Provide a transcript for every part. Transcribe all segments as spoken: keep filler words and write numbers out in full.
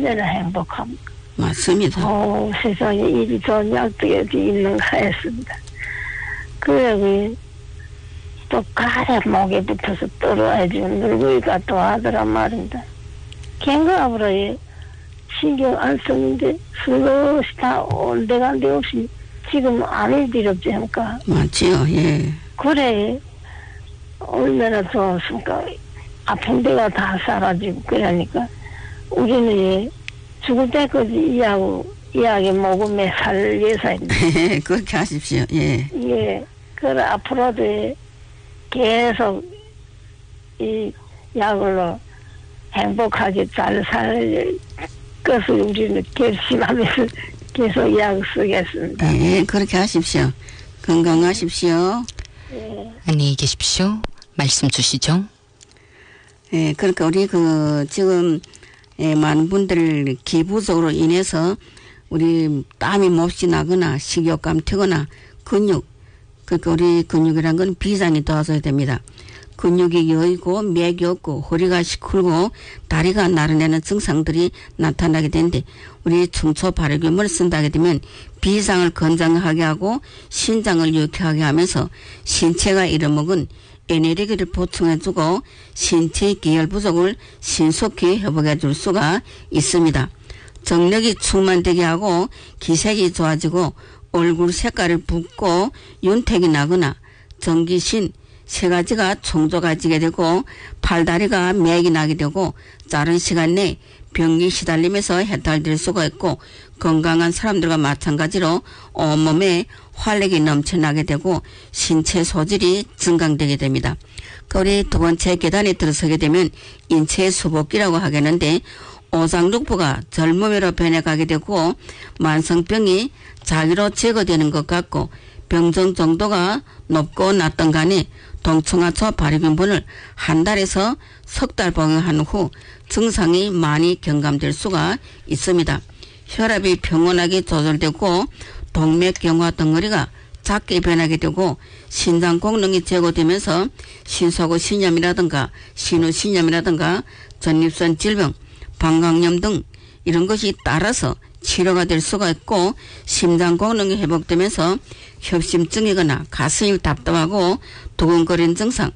얼마나 행복합니까? 맞습니다. 오, 세상에 이리 좋은 약도 어디 있는가 했습니다. 그래, 또 가래 목에 붙어서 떨어야지 늙으니까 또 하더란 말입니다. 갱가하브라 신경 안 쓰는데 슬것이 다 온데간데 없이 지금 안 해드렸지 않습니까? 맞지요. 예. 그래 얼마나 좋았습니까? 아픈 데가 다 사라지고 그러니까 우리는 죽을 때까지 이하고 이야기 먹으며 살 예사입니다. 그렇게 하십시오. 예. 예. 그래 앞으로도 계속 이 약으로 행복하게 잘 살 것을 우리는 결심하면서 계속 약 쓰겠습니다. 예, 그렇게 하십시오. 건강하십시오. 예. 안녕히 계십시오. 말씀 주시죠. 예, 그러니까 우리 그 지금 예, 많은 분들 기부적으로 인해서 우리 땀이 몹시 나거나 식욕감 튀거나 근육, 그러니까 우리 근육이란 건 비장이 도와줘야 됩니다. 근육이 여이고 맥이 없고 허리가 시kur고 다리가 나른해는 증상들이 나타나게 되는데 우리 충초 발효균을 쓴다게 되면 비장을 건장하게 하고 신장을 유쾌하게 하면서 신체가 잃어먹은 에너지를 보충해주고 신체 기혈 부족을 신속히 회복해 줄 수가 있습니다. 정력이 충만되게 하고 기색이 좋아지고 얼굴 색깔을 붓고 윤택이 나거나 전기신 세 가지가 총조가지게 되고 팔다리가 맥이 나게 되고 짧은 시간 내에 병이 시달리면서 해탈될 수가 있고 건강한 사람들과 마찬가지로 온몸에 활력이 넘쳐나게 되고 신체 소질이 증강되게 됩니다. 우리 두 번째 계단에 들어서게 되면 인체 수복기라고 하겠는데 오장육부가 젊음으로 변해가게 되고 만성병이 자기로 제거되는 것 같고 병정 정도가 높고 낮던 간에 동청하초 발효균분을 한 달에서 석 달 복용한 후 증상이 많이 경감될 수가 있습니다. 혈압이 평온하게 조절되고 동맥경화 덩어리가 작게 변하게 되고 신장功能이 제고되면서 신소고 신염이라든가 신우신염이라든가 전립선 질병, 방광염 등 이런 것이 따라서 치료가 될 수가 있고 심장功能이 회복되면서 협심증이거나 가슴이 답답하고 두근거리는 증상,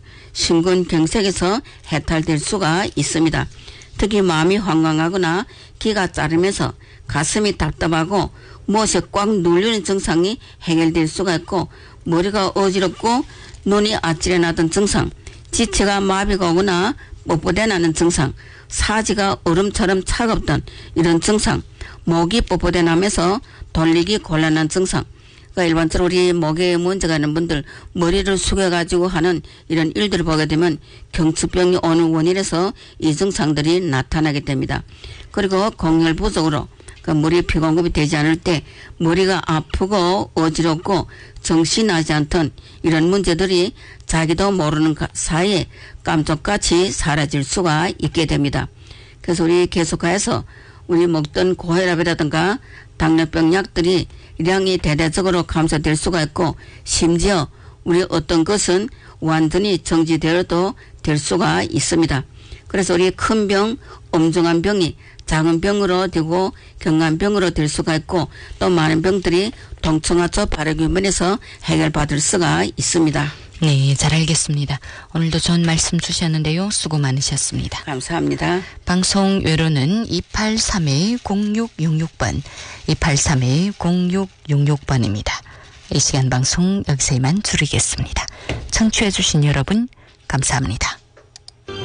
심근경색에서 해탈될 수가 있습니다. 특히 마음이 황강하거나 기가 짜르면서 가슴이 답답하고 무엇에 꽉 눌리는 증상이 해결될 수가 있고 머리가 어지럽고 눈이 아찔해 나던 증상, 지체가 마비가 오거나 뻣뻣해 나는 증상, 사지가 얼음처럼 차갑던 이런 증상, 목이 뻣뻣해 나면서 돌리기 곤란한 증상, 그러니까 일반적으로 우리 목에 문제가 있는 분들 머리를 숙여가지고 하는 이런 일들을 보게 되면 경추병이 오는 원인에서 이 증상들이 나타나게 됩니다. 그리고 공열 부족으로 그 머리 피 공급이 되지 않을 때 머리가 아프고 어지럽고 정신이 나지 않던 이런 문제들이 자기도 모르는 사이에 깜짝같이 사라질 수가 있게 됩니다. 그래서 우리 계속해서 우리 먹던 고혈압이라든가 당뇨병 약들이 량이 대대적으로 감소될 수가 있고 심지어 우리 어떤 것은 완전히 정지되어도 될 수가 있습니다. 그래서 우리 큰 병, 엄중한 병이 작은 병으로 되고 경한 병으로 될 수가 있고 또 많은 병들이 동청하초 발효균면에서 해결받을 수가 있습니다. 네, 잘 알겠습니다. 오늘도 좋은 말씀 주셨는데요. 수고 많으셨습니다. 감사합니다. 방송 외로는 이팔삼 공육육육 번, 이팔삼 공육육육 번입니다. 이 시간 방송 여기서 이만 줄이겠습니다. 청취해 주신 여러분 감사합니다.